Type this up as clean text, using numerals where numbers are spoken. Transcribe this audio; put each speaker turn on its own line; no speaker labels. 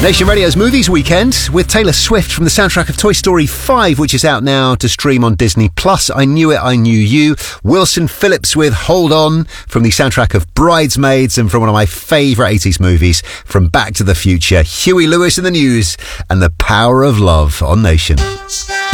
Nation Radio's Movies Weekend with Taylor Swift from the soundtrack of Toy Story 5, which is out now to stream on Disney+. I Knew It, I Knew You. Wilson Phillips with Hold On from the soundtrack of Bridesmaids, and from one of my favourite 80s movies, from Back to the Future, Huey Lewis in the News and The Power of Love on Nation.